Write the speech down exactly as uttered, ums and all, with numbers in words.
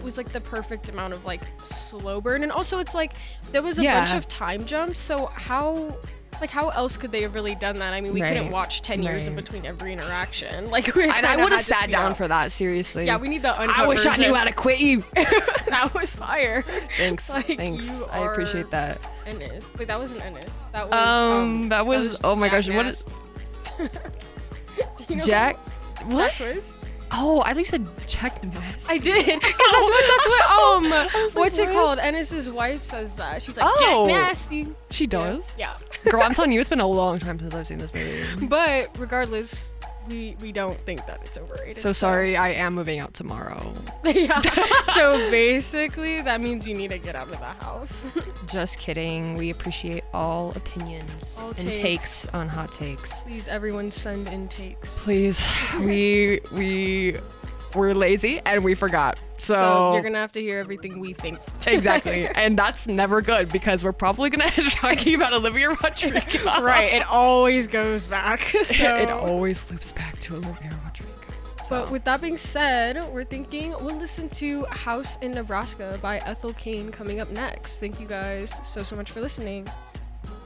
was like the perfect amount of like slow burn, and also it's like there was a Yeah. bunch of time jumps. So how? Like, how else could they have really done that? I mean, we Right. couldn't watch ten years in Right. between every interaction. Like, we And I kinda would have had to sat speed down up. for that, seriously. Yeah, we need the uncut I wish I version. knew how to quit you. That was fire. Thanks. Like, Thanks. you I appreciate are that. Ennis. Wait, that wasn't Ennis. That was, Um, that was- oh my gosh, what is... you know Jack. who- What? Jack Twist? Oh, I think you said Jack Ness. I did. Because that's what, that's what, um, was like, what's it what? called? Ennis's wife says that. She's like, Oh. Jack Nasty. She does. Yeah. Girl, I'm telling you, it's been a long time since I've seen this movie. But regardless, we we don't think that it's overrated. So sorry, I am moving out tomorrow. Yeah. So basically, that means you need to get out of the house. Just kidding. We appreciate all opinions All and takes. takes on hot takes. Please, everyone, send intakes. Please, we we we're lazy and we forgot. So, So you're gonna have to hear everything we think. exactly, and that's never good because we're probably gonna end up talking about Olivia Rodrigo. Right. It always goes back. So. It always loops back to Olivia Rodrigo. But So. with that being said, we're thinking we'll listen to House in Nebraska by Ethel Cain coming up next. Thank you guys so, so much for listening.